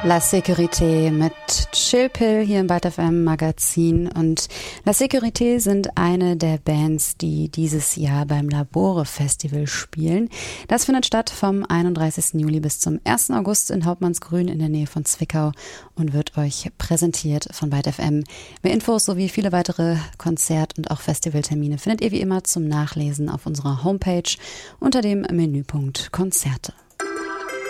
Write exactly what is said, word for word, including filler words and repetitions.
La Sécurité mit Chill Pill hier im Byte F M Magazin. Und La Sécurité sind eine der Bands, die dieses Jahr beim Labore Festival spielen. Das findet statt vom einunddreißigsten Juli bis zum ersten August in Hauptmannsgrün in der Nähe von Zwickau und wird euch präsentiert von Byte F M. Mehr Infos sowie viele weitere Konzert- und auch Festivaltermine findet ihr wie immer zum Nachlesen auf unserer Homepage unter dem Menüpunkt Konzerte.